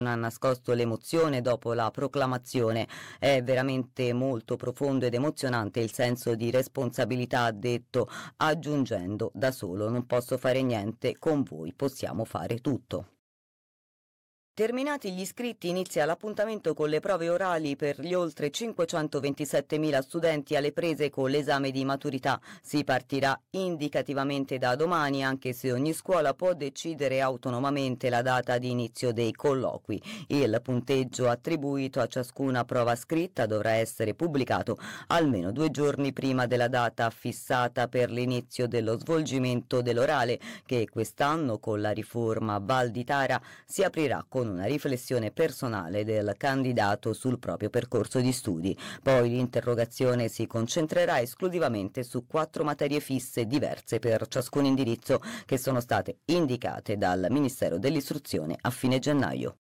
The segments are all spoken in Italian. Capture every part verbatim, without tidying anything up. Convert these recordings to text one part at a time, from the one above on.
non ha nascosto l'emozione dopo la proclamazione. È veramente molto profondo ed emozionante il senso di responsabilità, ha detto, aggiungendo: da solo non posso fare niente, con voi possiamo fare tutto. Terminati gli iscritti, inizia l'appuntamento con le prove orali per gli oltre cinquecentoventisettemila studenti alle prese con l'esame di maturità. Si partirà indicativamente da domani, anche se ogni scuola può decidere autonomamente la data di inizio dei colloqui. Il punteggio attribuito a ciascuna prova scritta dovrà essere pubblicato almeno due giorni prima della data fissata per l'inizio dello svolgimento dell'orale, che quest'anno con la riforma Val di Tara si aprirà con una riflessione personale del candidato sul proprio percorso di studi. Poi l'interrogazione si concentrerà esclusivamente su quattro materie fisse diverse per ciascun indirizzo, che sono state indicate dal Ministero dell'Istruzione a fine gennaio.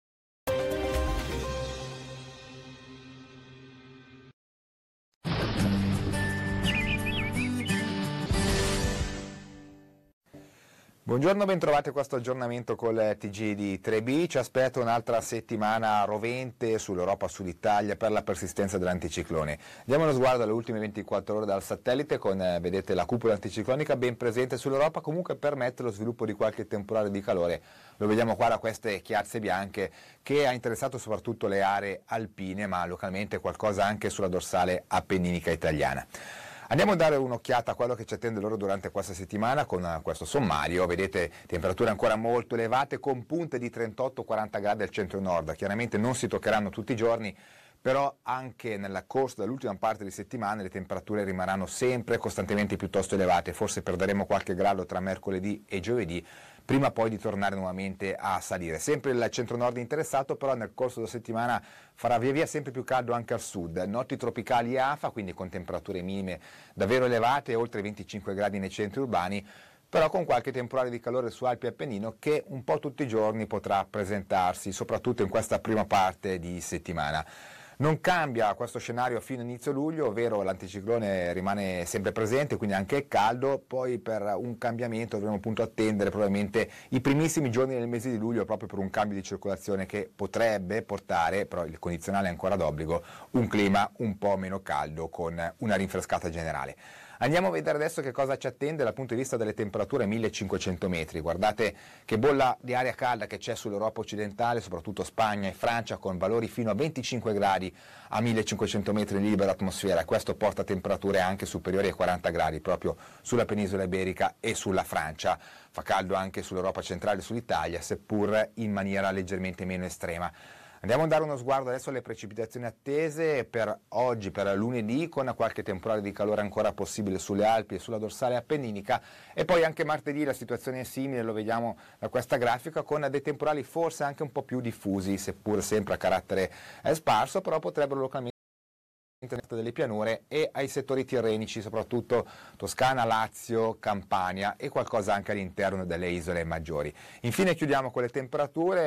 Buongiorno, bentrovati a questo aggiornamento col T G di tre B. Ci aspetta un'altra settimana rovente sull'Europa, sull'Italia per la persistenza dell'anticiclone. Diamo uno sguardo alle ultime ventiquattro ore dal satellite con, eh, vedete, la cupola anticiclonica ben presente sull'Europa, comunque permette lo sviluppo di qualche temporale di calore. Lo vediamo qua da queste chiazze bianche che ha interessato soprattutto le aree alpine, ma localmente qualcosa anche sulla dorsale appenninica italiana. Andiamo a dare un'occhiata a quello che ci attende loro durante questa settimana con questo sommario. Vedete temperature ancora molto elevate con punte di trentotto quaranta gradi al centro-nord. Chiaramente non si toccheranno tutti i giorni, però anche nel corso dell'ultima parte di settimana le temperature rimarranno sempre costantemente piuttosto elevate. Forse perderemo qualche grado tra mercoledì e giovedì, prima poi di tornare nuovamente a salire. Sempre il centro-nord interessato, però nel corso della settimana farà via via sempre più caldo anche al sud. Notti tropicali e afa, quindi con temperature minime davvero elevate, oltre venticinque gradi nei centri urbani, però con qualche temporale di calore su Alpi e Appennino che un po' tutti i giorni potrà presentarsi, soprattutto in questa prima parte di settimana. Non cambia questo scenario fino a inizio luglio, ovvero l'anticiclone rimane sempre presente, quindi anche il caldo. Poi per un cambiamento dovremo appunto attendere probabilmente i primissimi giorni del mese di luglio, proprio per un cambio di circolazione che potrebbe portare, però il condizionale è ancora d'obbligo, un clima un po' meno caldo con una rinfrescata generale. Andiamo a vedere adesso che cosa ci attende dal punto di vista delle temperature a millecinquecento metri. Guardate che bolla di aria calda che c'è sull'Europa occidentale, soprattutto Spagna e Francia, con valori fino a venticinque gradi a millecinquecento metri in libera atmosfera. Questo porta a temperature anche superiori ai quaranta gradi proprio sulla penisola iberica e sulla Francia. Fa caldo anche sull'Europa centrale e sull'Italia, seppur in maniera leggermente meno estrema. Andiamo a dare uno sguardo adesso alle precipitazioni attese per oggi, per lunedì, con qualche temporale di calore ancora possibile sulle Alpi e sulla dorsale appenninica, e poi anche martedì la situazione è simile, lo vediamo da questa grafica, con dei temporali forse anche un po' più diffusi, seppur sempre a carattere eh, sparso, però potrebbero localmente delle pianure e ai settori tirrenici, soprattutto Toscana, Lazio, Campania e qualcosa anche all'interno delle isole maggiori. Infine chiudiamo con le temperature.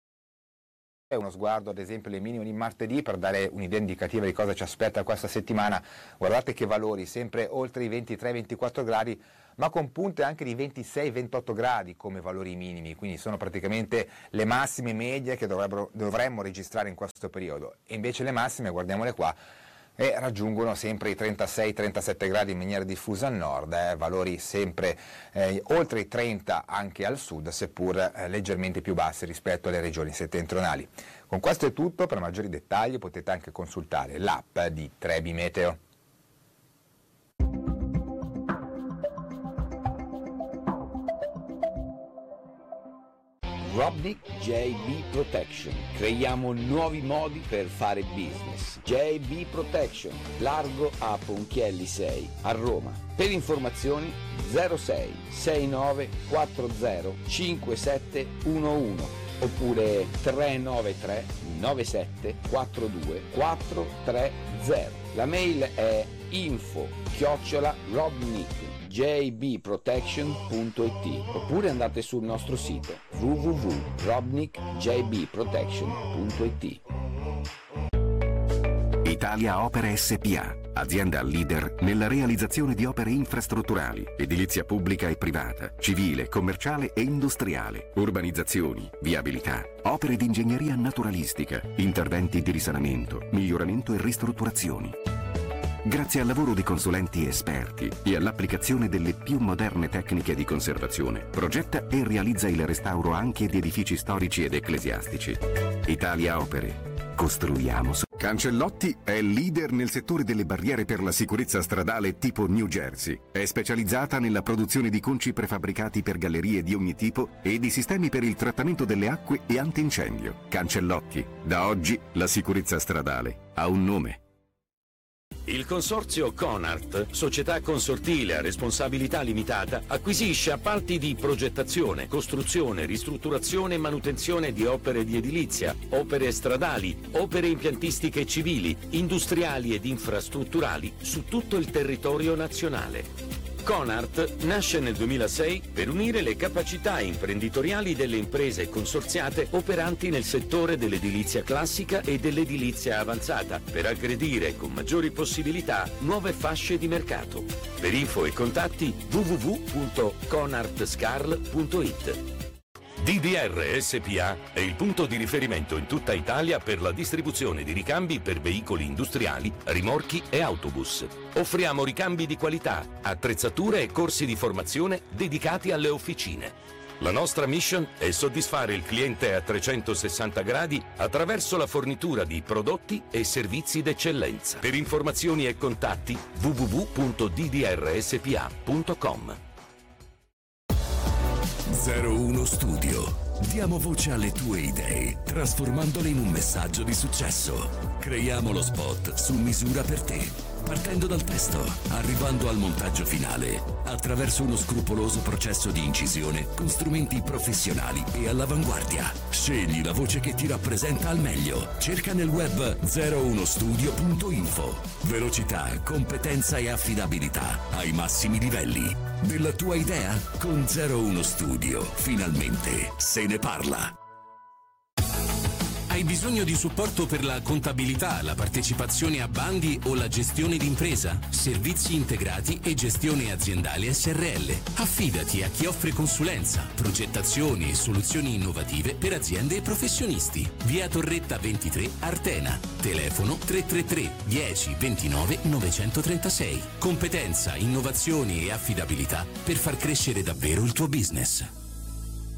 Uno sguardo ad esempio alle minime di martedì per dare un'idea indicativa di cosa ci aspetta questa settimana. Guardate che valori, sempre oltre i ventitré ventiquattro gradi, ma con punte anche di ventisei ventotto gradi come valori minimi, quindi sono praticamente le massime medie che dovremmo registrare in questo periodo. E invece le massime, guardiamole qua, e raggiungono sempre i trentasei trentasette gradi in maniera diffusa al nord, eh, valori sempre eh, oltre i trenta anche al sud, seppur eh, leggermente più bassi rispetto alle regioni settentrionali. Con questo è tutto, per maggiori dettagli potete anche consultare l'app di tre B Meteo. Robnik J B Protection. Creiamo nuovi modi per fare business. J B Protection, largo a Ponchielli sei, a Roma. Per informazioni zero sei sei nove quattro zero cinque sette uno uno oppure tre nove tre nove sette quattro due quattro tre zero. La mail è info chiocciola robnik j b protection punto i t oppure andate sul nostro sito w w w punto robnik j b protection punto i t. Italia Opere S P A, azienda leader nella realizzazione di opere infrastrutturali, edilizia pubblica e privata, civile, commerciale e industriale, urbanizzazioni, viabilità, opere di ingegneria naturalistica, interventi di risanamento, miglioramento e ristrutturazioni. Grazie al lavoro di consulenti esperti e all'applicazione delle più moderne tecniche di conservazione, progetta e realizza il restauro anche di edifici storici ed ecclesiastici. Italia Opere. Costruiamo su... Cancellotti è leader nel settore delle barriere per la sicurezza stradale tipo New Jersey. È specializzata nella produzione di conci prefabbricati per gallerie di ogni tipo e di sistemi per il trattamento delle acque e antincendio. Cancellotti. Da oggi la sicurezza stradale ha un nome. Il consorzio Conart, società consortile a responsabilità limitata, acquisisce appalti di progettazione, costruzione, ristrutturazione e manutenzione di opere di edilizia, opere stradali, opere impiantistiche civili, industriali ed infrastrutturali su tutto il territorio nazionale. Conart nasce nel duemilasei per unire le capacità imprenditoriali delle imprese consorziate operanti nel settore dell'edilizia classica e dell'edilizia avanzata per aggredire con maggiori possibilità nuove fasce di mercato. Per info e contatti w w w punto conartscarl punto it. D D R S P A è il punto di riferimento in tutta Italia per la distribuzione di ricambi per veicoli industriali, rimorchi e autobus. Offriamo ricambi di qualità, attrezzature e corsi di formazione dedicati alle officine. La nostra mission è soddisfare il cliente a trecentosessanta gradi attraverso la fornitura di prodotti e servizi d'eccellenza. Per informazioni e contatti w w w punto d d r s p a punto com. zero uno Studio. Diamo voce alle tue idee, trasformandole in un messaggio di successo. Creiamo lo spot su misura per te. Partendo dal testo, arrivando al montaggio finale, attraverso uno scrupoloso processo di incisione con strumenti professionali e all'avanguardia. Scegli la voce che ti rappresenta al meglio. Cerca nel web zero uno studio punto info. Velocità, competenza e affidabilità ai massimi livelli. Della tua idea? Con zero uno Studio, finalmente se ne parla. Hai bisogno di supporto per la contabilità, la partecipazione a bandi o la gestione d'impresa? Servizi integrati e gestione aziendale S R L. Affidati a chi offre consulenza, progettazioni e soluzioni innovative per aziende e professionisti. Via Torretta ventitré, Artena. Telefono tre tre tre dieci ventinove novecentotrentasei. Competenza, innovazioni e affidabilità per far crescere davvero il tuo business.